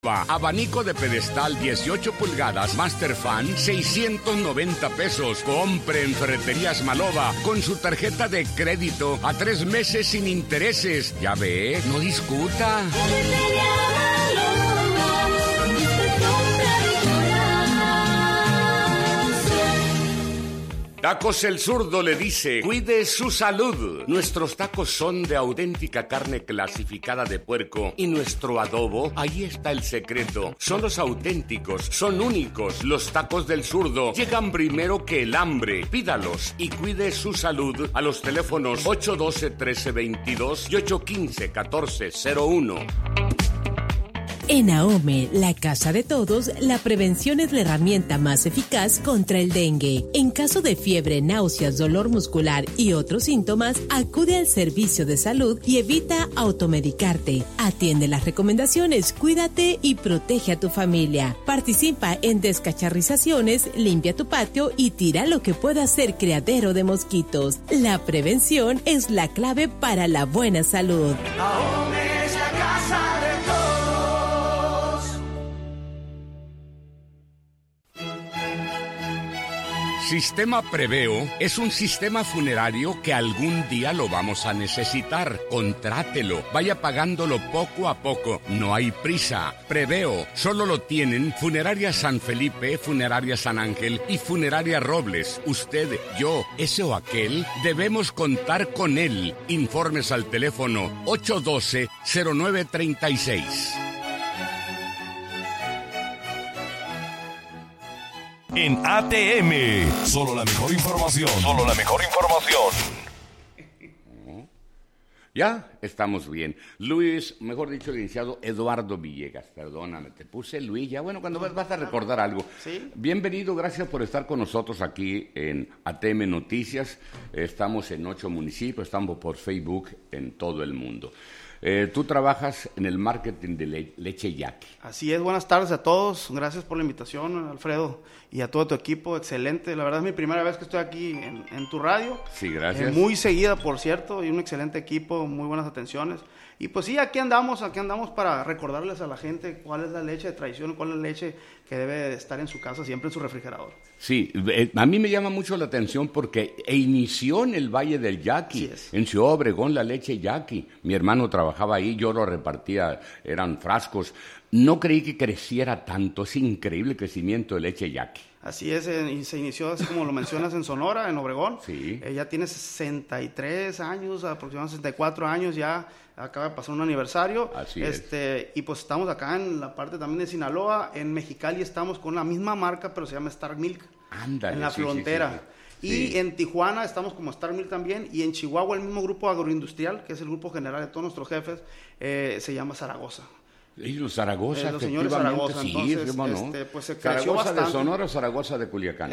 Abanico de pedestal 18 pulgadas Masterfan, 690 pesos. Compre en Ferreterías Malova con su tarjeta de crédito a 3 meses sin intereses. Ya ve, no discuta. Tacos El Zurdo le dice, cuide su salud. Nuestros tacos son de auténtica carne clasificada de puerco y nuestro adobo, ahí está el secreto. Son los auténticos, son únicos. Los tacos del Zurdo llegan primero que el hambre. Pídalos y cuide su salud a los teléfonos 812-1322 y 815-1401. En AOME, la casa de todos, la prevención es la herramienta más eficaz contra el dengue. En caso de fiebre, náuseas, dolor muscular y otros síntomas, acude al servicio de salud y evita automedicarte. Atiende las recomendaciones, cuídate y protege a tu familia. Participa en descacharrizaciones, limpia tu patio y tira lo que pueda ser criadero de mosquitos. La prevención es la clave para la buena salud. AOME es la casa de todos. Sistema Preveo es un sistema funerario que algún día lo vamos a necesitar. Contrátelo, vaya pagándolo poco a poco. No hay prisa. Preveo solo lo tienen Funeraria San Felipe, Funeraria San Ángel y Funeraria Robles. Usted, yo, ese o aquel, debemos contar con él. Informes al teléfono 812-0936. En ATM, solo la mejor información. Solo la mejor información. Ya estamos bien. Luis, mejor dicho, licenciado Eduardo Villegas. Perdóname, te puse Luis. Ya bueno, cuando vas a recordar algo. ¿Sí? Bienvenido, gracias por estar con nosotros aquí en ATM Noticias. Estamos en 8 municipios, estamos por Facebook en todo el mundo. Tú trabajas en el marketing de leche Yaqui. Así es, buenas tardes a todos, gracias por la invitación, Alfredo, y a todo tu equipo, excelente, la verdad es mi primera vez que estoy aquí en tu radio. Sí, gracias. Muy seguida, por cierto, y un excelente equipo, muy buenas atenciones. Y pues sí, aquí andamos para recordarles a la gente cuál es la leche de tradición, cuál es la leche que debe estar en su casa, siempre en su refrigerador. Sí, a mí me llama mucho la atención porque inició en el Valle del Yaqui, en Ciudad Obregón, la leche Yaqui. Mi hermano trabajaba ahí, yo lo repartía, eran frascos. No creí que creciera tanto, es increíble el crecimiento de leche Yaqui. Así es, y se inició, así como lo mencionas, en Sonora, en Obregón. Sí. Ya tiene 63 años, aproximadamente 64 años, ya acaba de pasar un aniversario. Así es. Y pues estamos acá en la parte también de Sinaloa, en Mexicali estamos con la misma marca, pero se llama Star Milk. Ándale, en la frontera. Y en Tijuana estamos como Star Milk también, y en Chihuahua el mismo grupo agroindustrial, que es el grupo general de todos nuestros jefes, se llama Zaragoza. Y los Zaragoza, los señores Zaragoza, sí, entonces, ¿no? pues se creció ¿Zaragoza bastante. de Sonora o Zaragoza de Culiacán?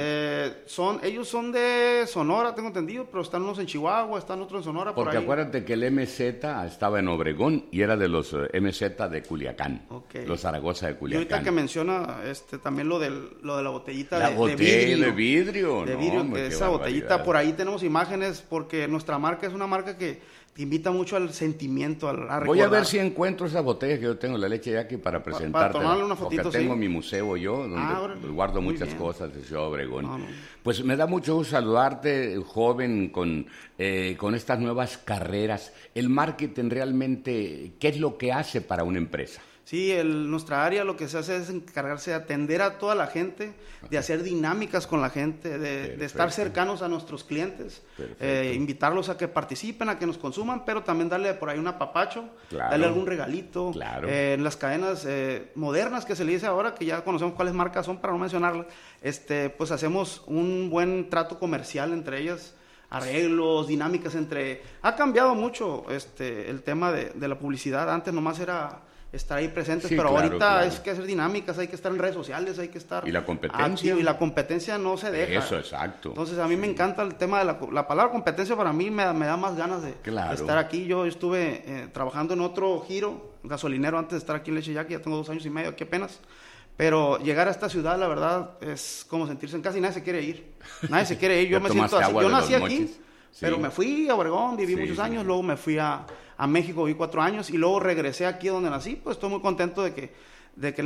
Ellos son de Sonora, tengo entendido, pero están unos en Chihuahua, están otros en Sonora. Porque por ahí. Acuérdate que el MZ estaba en Obregón y era de los MZ de Culiacán, los Zaragoza de Culiacán. Y ahorita que menciona también lo de la botellita de vidrio. De vidrio, que esa botellita, por ahí tenemos imágenes, porque nuestra marca es una marca que te invita mucho al sentimiento, a recordar. Voy a ver si encuentro esa botella que yo tengo, la leche Yaqui, para presentarte. Para tomarle una fotito, porque tengo mi museo yo, donde guardo muchas cosas de Ciudad Obregón. No. Pues me da mucho gusto saludarte, joven, con estas nuevas carreras. El marketing realmente, ¿qué es lo que hace para una empresa? Sí, nuestra área lo que se hace es encargarse de atender a toda la gente, de hacer dinámicas con la gente, de estar cercanos a nuestros clientes, invitarlos a que participen, a que nos consuman, pero también darle por ahí un apapacho, darle algún regalito. Claro. En las cadenas modernas que se le dice ahora, que ya conocemos cuáles marcas son para no mencionarlas, pues hacemos un buen trato comercial entre ellas, arreglos, dinámicas Ha cambiado mucho el tema de la publicidad, antes nomás era estar ahí presentes, pero ahorita es que hacer dinámicas, hay que estar en redes sociales, hay que estar... Y la competencia. Y la competencia no se deja. Eso, exacto. Entonces a mí me encanta el tema de la palabra competencia, para mí me da más ganas de estar aquí. Yo estuve trabajando en otro giro gasolinero antes de estar aquí en Leche Yaqui, ya tengo 2 años y medio aquí apenas. Pero llegar a esta ciudad, la verdad, es como sentirse en casa y nadie se quiere ir. Nadie se quiere ir, yo me siento así. Yo nací aquí, pero me fui a Obregón, viví muchos años, luego me fui a México, viví 4 años y luego regresé aquí donde nací, pues estoy muy contento de que